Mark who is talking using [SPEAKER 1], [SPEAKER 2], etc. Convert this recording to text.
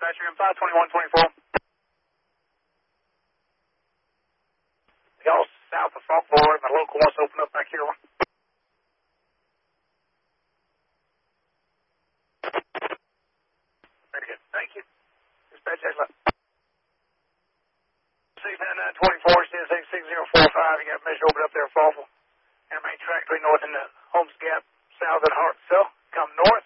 [SPEAKER 1] Dispatcher, M52124. Y'all south of Falk Boulevard. My local wants to open up back here. Very good. Thank you. Dispatch, excellent. 69924, CSA 6045. You got a measure open up there, Falk. And main track between north and the Holmes Gap, south of the Heart Cell. Come north.